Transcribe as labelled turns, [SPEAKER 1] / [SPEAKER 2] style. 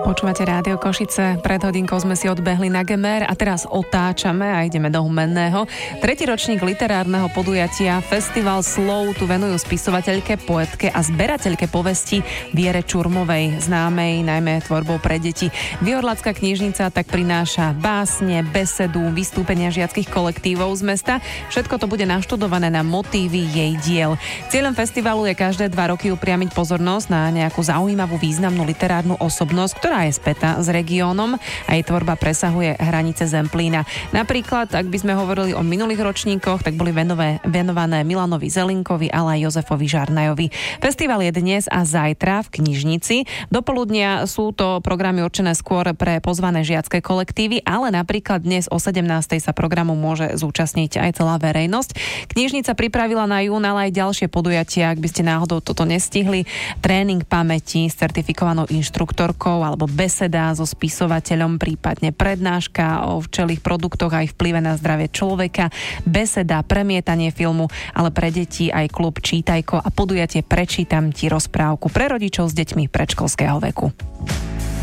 [SPEAKER 1] Počúvate Rádio Košice. Pred hodinkou sme si odbehli na Gemer a teraz otáčame a ideme do Humenného. Tretí ročník literárneho podujatia Festival slov tu venujú spisovateľke, poetke a zberateľke povesti Viere Čurmovej, známej najmä tvorbou pre deti. Vihorlacká knižnica tak prináša básne, besedu, vystúpenia žiackych kolektívov z mesta. Všetko to bude naštudované na motívy jej diel. Cieľom festivalu je každé 2 roky upriamiť pozornosť na nejakú zaujímavú významnú literárnu osobnosť, ktorá je spätá s regiónom a jej tvorba presahuje hranice Zemplína. Napríklad, ak by sme hovorili o minulých ročníkoch, tak boli venované Milanovi Zelinkovi, ale aj Jozefovi Žarnajovi. Festival je dnes a zajtra v knižnici. Dopoludnia sú to programy určené skôr pre pozvané žiacké kolektívy, ale napríklad dnes o 17. sa programu môže zúčastniť aj celá verejnosť. Knižnica pripravila na jún, ale aj ďalšie podujatia, ak by ste náhodou toto nestihli. Tréning pamäti s certifikovanou inštruktorkou alebo beseda so spisovateľom, prípadne prednáška o včelých produktoch aj vplyve na zdravie človeka, beseda, premietanie filmu, ale pre deti aj klub Čítajko a podujatie Prečítam ti rozprávku pre rodičov s deťmi predškolského veku.